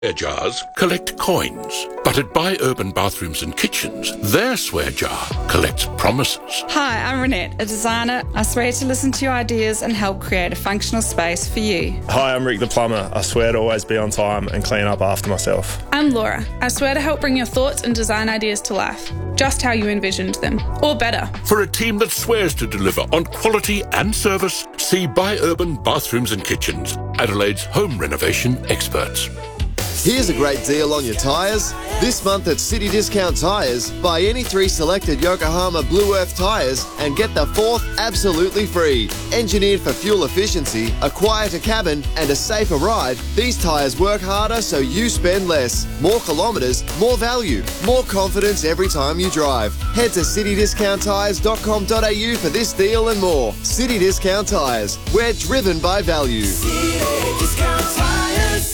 Swear jars collect coins, but at Buy Urban Bathrooms and Kitchens, their swear jar collects promises. Hi, I'm Renette, a designer. I swear to listen to your ideas and help create a functional space for you. Hi, I'm Rick the plumber. I swear to always be on time and clean up after myself. I'm Laura. I swear to help bring your thoughts and design ideas to life, just how you envisioned them, or better. For a team that swears to deliver on quality and service, see Buy Urban Bathrooms and Kitchens, Adelaide's home renovation experts. Here's a great deal on your tyres. This month at City Discount Tyres, buy any 3 selected Yokohama Blue Earth tyres and get the 4th absolutely free. Engineered for fuel efficiency, a quieter cabin and a safer ride, these tyres work harder so you spend less. More kilometres, more value, more confidence every time you drive. Head to citydiscounttyres.com.au for this deal and more. City Discount Tyres, we're driven by value. City Discount Tyres.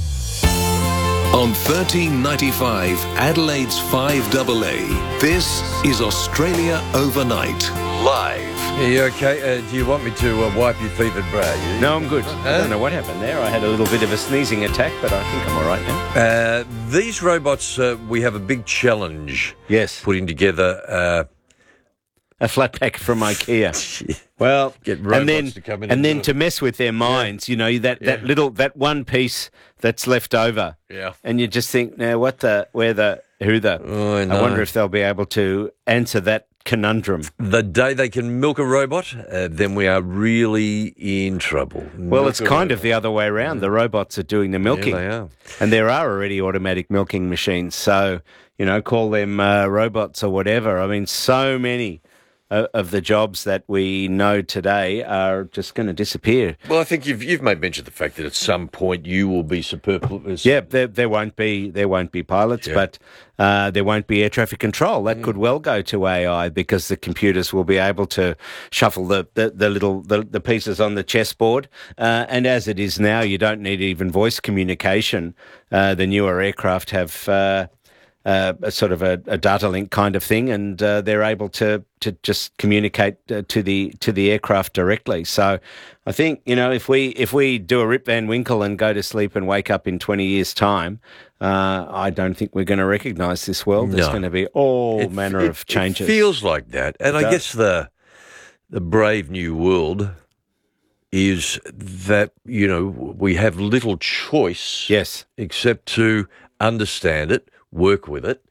On 1395 Adelaide's 5AA, this is Australia Overnight, live. Are you okay? Do you want me to wipe your fevered brow? No, I'm good. I don't know what happened there. I had a little bit of a sneezing attack, but I think I'm all right now. These robots, we have a big challenge. Yes. Putting together... a flat pack from IKEA. Well, get robots to come in and then to mess with their minds, you know, that one piece that's left over. Yeah. And you just think, now who the? Oh, I wonder if they'll be able to answer that conundrum. The day they can milk a robot, then we are really in trouble. Well, it's kind of the other way around. The robots are doing the milking. Yeah, they are. And there are already automatic milking machines. So, you know, call them robots or whatever. I mean, so many of the jobs that we know today are just going to disappear. Well, I think you've made mention of the fact that at some point you will be superfluous. Yeah, there won't be pilots, but there won't be air traffic control. That could well go to AI because the computers will be able to shuffle the pieces on the chessboard. And as it is now, you don't need even voice communication. The newer aircraft have a sort of a data link kind of thing, and they're able to just communicate to the aircraft directly. So I think, you know, if we do a Rip Van Winkle and go to sleep and wake up in 20 years' time, I don't think we're going to recognise this world. There's going to be all manner of changes. It feels like that. And I guess the brave new world is that, you know, we have little choice except to understand it, work with it,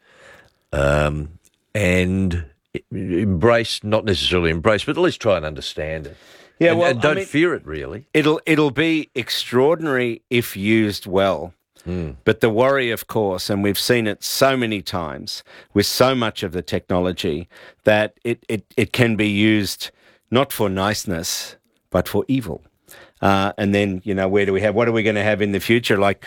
and embrace, not necessarily embrace, but at least try and understand it. Yeah, and don't fear it, really. It'll be extraordinary if used well. But the worry, of course, and we've seen it so many times with so much of the technology, that it can be used not for niceness, but for evil. And then, you know, what are we going to have in the future? Like,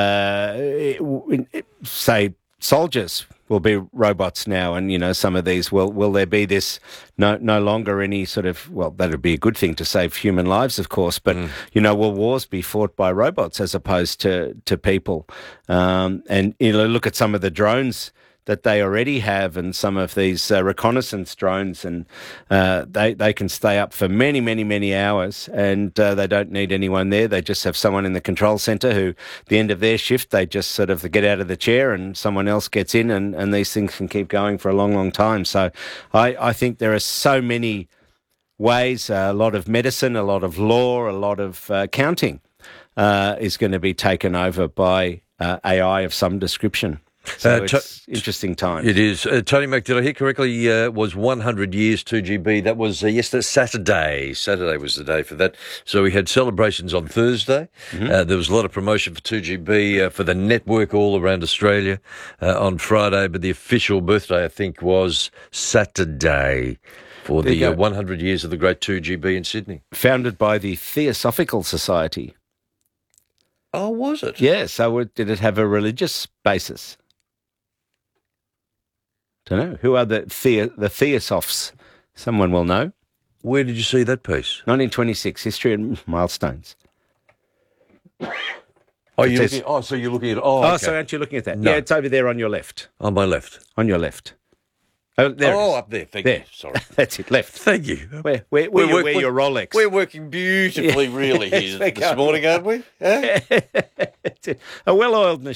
say, soldiers will be robots now, and, you know, some of these, will there be this no longer any sort of, well, that would be a good thing to save human lives, of course, but, you know, will wars be fought by robots as opposed to people? And, you know, look at some of the drones that they already have, and some of these reconnaissance drones, and they can stay up for many, many, many hours, and they don't need anyone there. They just have someone in the control centre who, at the end of their shift, they just sort of get out of the chair and someone else gets in, and these things can keep going for a long, long time. So I think there are so many ways, a lot of medicine, a lot of law, a lot of accounting is going to be taken over by AI of some description. So it's interesting time. It is. Tony Mac, did I hear correctly, was 100 years 2GB. That was yesterday, Saturday. Saturday was the day for that. So we had celebrations on Thursday. There was a lot of promotion for 2GB for the network all around Australia on Friday, but the official birthday, I think, was Saturday for the 100 years of the great 2GB in Sydney. Founded by the Theosophical Society. Oh, was it? Yeah, so did it have a religious basis? Don't know. Who are the Theosophes? Someone will know. Where did you see that piece? 1926, History and Milestones. So you're looking at... Oh, okay. So aren't you looking at that? No. Yeah, it's over there on your left. On my left. On your left. Oh, there it is. up there. Thank There. you. Sorry. That's it, left. Thank you. Where you wear your Rolex. We're working beautifully, really, Yes, here we're this going. morning, aren't we? Eh? A well-oiled